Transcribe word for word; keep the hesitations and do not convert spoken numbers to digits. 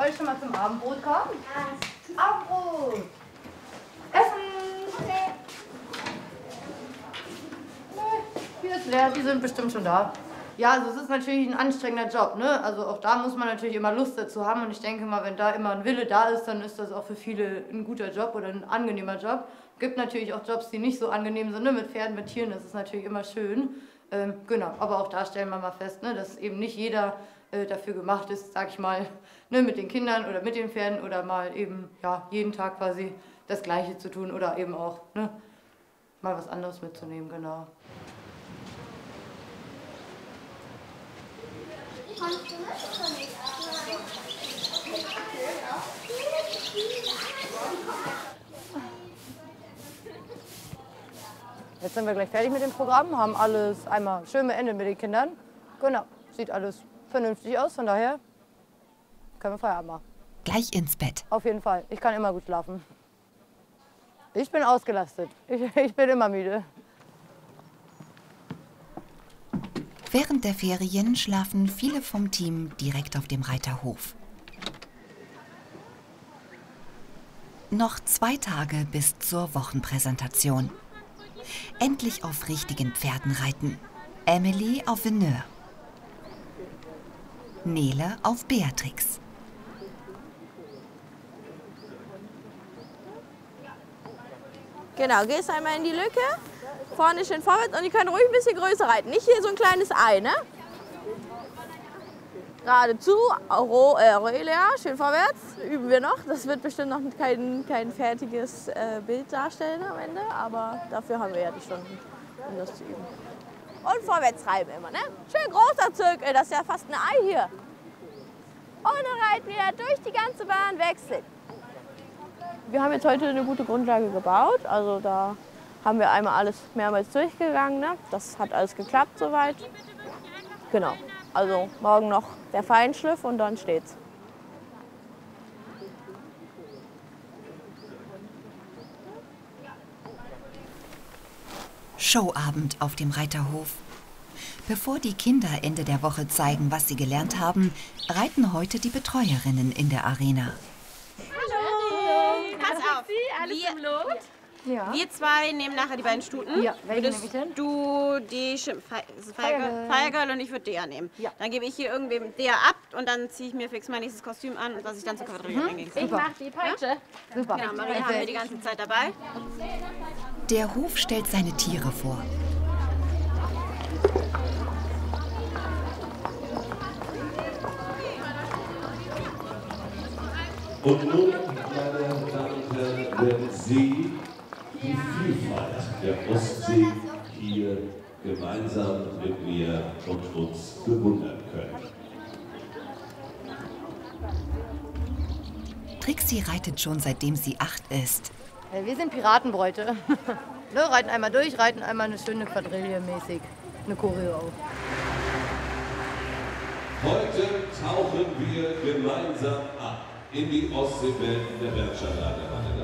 euch schon mal zum Abendbrot kommen? Ja. Abendbrot! Essen! Okay. Nee, hier ist leer, die sind bestimmt schon da. Ja, also es ist natürlich ein anstrengender Job, ne? Also auch da muss man natürlich immer Lust dazu haben und ich denke mal, wenn da immer ein Wille da ist, dann ist das auch für viele ein guter Job oder ein angenehmer Job. Gibt natürlich auch Jobs, die nicht so angenehm sind, ne? Mit Pferden, mit Tieren, das ist natürlich immer schön. Ähm, genau, aber auch da stellen wir mal fest, ne? Dass eben nicht jeder äh, dafür gemacht ist, sag ich mal, ne? Mit den Kindern oder mit den Pferden oder mal eben ja, jeden Tag quasi das Gleiche zu tun oder eben auch ne? Mal was anderes mitzunehmen, genau. Kannst du nicht oder nicht? Jetzt sind wir gleich fertig mit dem Programm, haben alles einmal schön beendet mit den Kindern. Genau, sieht alles vernünftig aus, von daher können wir Feierabend machen. Gleich ins Bett. Auf jeden Fall, ich kann immer gut schlafen. Ich bin ausgelastet, ich, ich bin immer müde. Während der Ferien schlafen viele vom Team direkt auf dem Reiterhof. Noch zwei Tage bis zur Wochenpräsentation. Endlich auf richtigen Pferden reiten. Emily auf Veneur. Nele auf Beatrix. Genau, gehst einmal in die Lücke. Vorne schön vorwärts und ihr könnt ruhig ein bisschen größer reiten. Nicht hier so ein kleines Ei, ne? Geradezu, Aurelia, schön vorwärts. Üben wir noch. Das wird bestimmt noch kein, kein fertiges äh, Bild darstellen am Ende, aber dafür haben wir ja die Stunden, um das zu üben. Und vorwärts reiben immer, ne? Schön großer Zirkel, das ist ja fast ein Ei hier. Und dann reiten wir durch die ganze Bahn, wechseln. Wir haben jetzt heute eine gute Grundlage gebaut, also da haben wir einmal alles mehrmals durchgegangen. Ne? Das hat alles geklappt soweit. Genau. Also morgen noch der Feinschliff und dann steht's. Showabend auf dem Reiterhof. Bevor die Kinder Ende der Woche zeigen, was sie gelernt haben, reiten heute die Betreuerinnen in der Arena. Hallo! Pass auf! Alles im Lot? Ja. Wir zwei nehmen nachher die beiden Stuten. Ja, welche Würdest nehme ich denn? du die Fire, Fire, Fire Girl und ich würde Dea nehmen. Ja. Dann gebe ich hier irgendwem Dea ab und dann ziehe ich mir fix mein nächstes Kostüm an und dass ich dann zur Quadrille mhm. reingehen kann. Ich mach die Peitsche. Ja? Super. Genau, Maria haben wir die ganze Zeit dabei. Der Hof stellt seine Tiere vor. Und nun, meine Damen und Herren, werden Sie die Vielfalt der Ostsee hier gemeinsam mit mir und uns bewundern können. Trixie reitet schon seitdem sie acht ist. Wir sind Piratenbräute. Ne, reiten einmal durch, reiten einmal eine schöne Quadrille mäßig. Eine Choreo auch. Heute tauchen wir gemeinsam ab in die Ostseewelt der Bergstadtreiter, meine Damen